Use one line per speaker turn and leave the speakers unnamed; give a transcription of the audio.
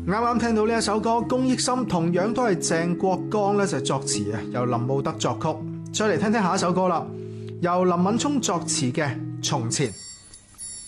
啱啱聽到呢一首歌《公益心》，同樣都係鄭國江咧就作詞啊，由林慕德作曲。再嚟聽聽下一首歌啦，由林敏聰作詞嘅《從前》。